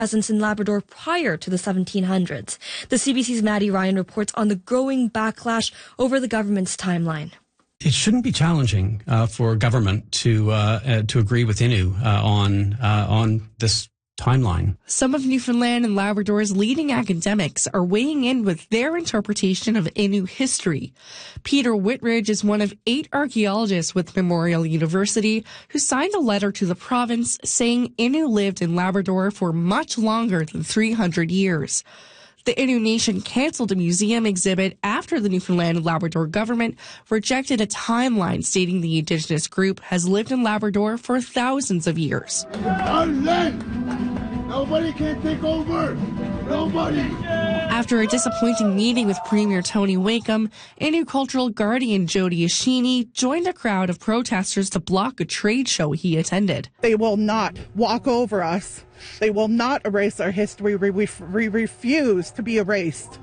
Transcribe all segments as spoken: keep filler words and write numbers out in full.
presence in Labrador prior to the seventeen hundreds. The C B C's Maddie Ryan reports on the growing backlash over the government's timeline. It shouldn't be challenging uh, for government to uh, uh, to agree with Innu uh, on uh, on this timeline. Some of Newfoundland and Labrador's leading academics are weighing in with their interpretation of Innu history. Peter Whitridge is one of eight archaeologists with Memorial University who signed a letter to the province saying Innu lived in Labrador for much longer than three hundred years. The Innu Nation canceled a museum exhibit after the Newfoundland and Labrador government rejected a timeline stating the Indigenous group has lived in Labrador for thousands of years. Our land! Nobody can take over! Nobody! After a disappointing meeting with Premier Tony Wakeham, Innu cultural guardian Jody Ashini joined a crowd of protesters to block a trade show he attended. They will not walk over us. They will not erase our history. We, we, we refuse to be erased.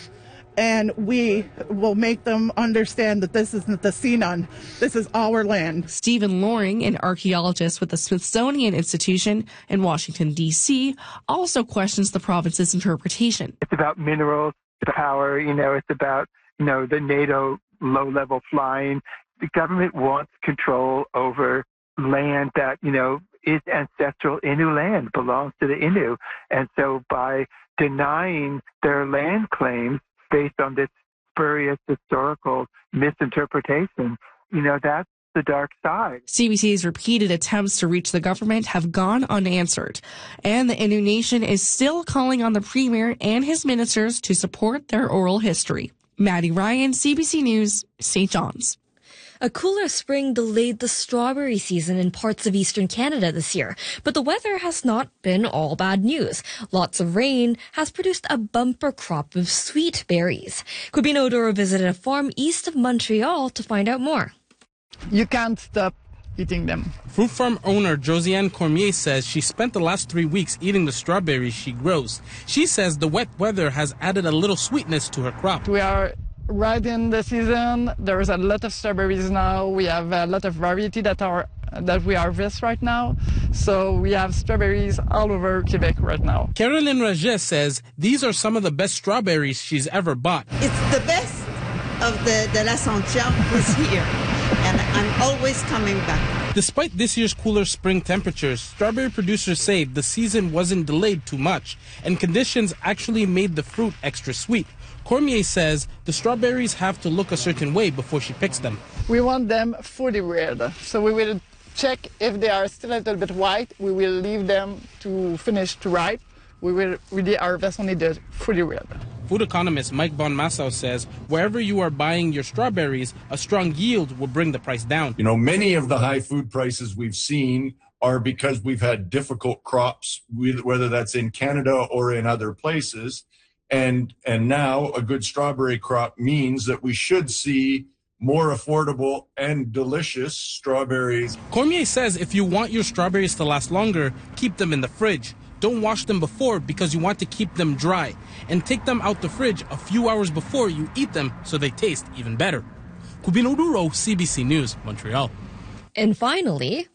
And we will make them understand that this isn't the Sinan. This is our land. Stephen Loring, an archaeologist with the Smithsonian Institution in Washington, D C, also questions the province's interpretation. It's about minerals, power, you know, it's about, you know, the NATO low-level flying. The government wants control over land that, you know, is ancestral Innu land, belongs to the Innu. And so by denying their land claims based on this spurious historical misinterpretation, you know, that's the dark side. C B C's repeated attempts to reach the government have gone unanswered, and the Innu Nation is still calling on the Premier and his ministers to support their oral history. Maddie Ryan, C B C News, Saint John's. A cooler spring delayed the strawberry season in parts of eastern Canada this year, but the weather has not been all bad news. Lots of rain has produced a bumper crop of sweet berries. Kubino Oduro visited a farm east of Montreal to find out more. You can't stop eating them. Fruit farm owner Josiane Cormier says she spent the last three weeks eating the strawberries she grows. She says the wet weather has added a little sweetness to her crop. We are right in the season. There is a lot of strawberries now. We have a lot of variety that are that we harvest right now. So we have strawberries all over Quebec right now. Caroline Raget says these are some of the best strawberries she's ever bought. It's the best of the, the L'Ascension is here, and I'm always coming back. Despite this year's cooler spring temperatures, strawberry producers say the season wasn't delayed too much, and conditions actually made the fruit extra sweet. Cormier says the strawberries have to look a certain way before she picks them. We want them fully red, so we will check if they are still a little bit white. We will leave them to finish to ripe. We will really harvest only the fully red. Food economist Mike Bonmassau says wherever you are buying your strawberries, a strong yield will bring the price down. You know, many of the high food prices we've seen are because we've had difficult crops, whether that's in Canada or in other places. And and now a good strawberry crop means that we should see more affordable and delicious strawberries. Cormier says if you want your strawberries to last longer, keep them in the fridge. Don't wash them before because you want to keep them dry. And take them out the fridge a few hours before you eat them so they taste even better. Kubino Oduro, C B C News, Montreal. And finally,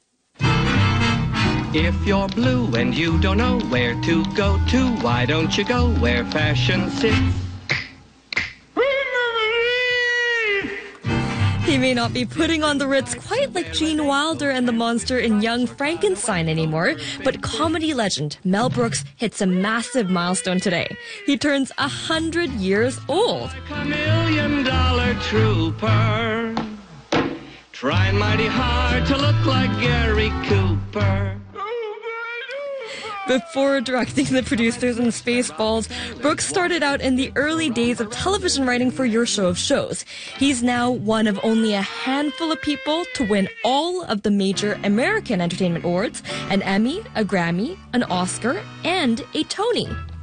if you're blue and you don't know where to go to, why don't you go where fashion sits? he may not be putting on the Ritz quite like Gene Wilder and the monster in Young Frankenstein anymore, but comedy legend Mel Brooks hits a massive milestone today. He turns a hundred years old. A million dollar trooper, trying mighty hard to look like Gary Cooper. Before directing The Producers and Spaceballs, Brooks started out in the early days of television writing for Your Show of Shows. He's now one of only a handful of people to win all of the major American Entertainment Awards, an Emmy, a Grammy, an Oscar, and a Tony.